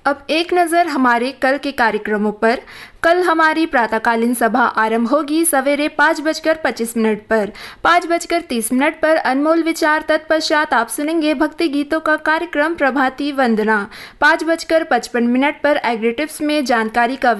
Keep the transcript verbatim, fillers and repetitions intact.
अब एक नज़र हमारे कल के कार्यक्रमों पर। कल हमारी प्रातःकालीन सभा आरंभ होगी सवेरे पाँच बजकर पच्चीस मिनट पर। पाँच बजकर तीस मिनट पर अनमोल विचार, तत्पश्चात आप सुनेंगे भक्ति गीतों का कार्यक्रम प्रभाती वंदना। पाँच बजकर पचपन मिनट पर एग्रीटिव्स में जानकारी का